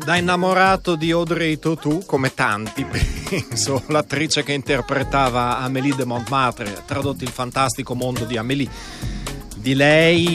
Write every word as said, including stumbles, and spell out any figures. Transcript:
Da innamorato di Audrey Tautou, come tanti, penso, l'attrice che interpretava Amélie de Montmartre, tradotto Il fantastico mondo di Amélie. Di lei